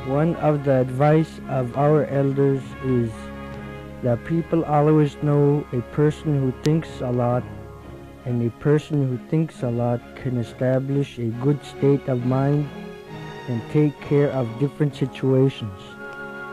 One of the advice of our elders is that people always know a person who thinks a lot, and a person who thinks a lot can establish a good state of mind and take care of different situations.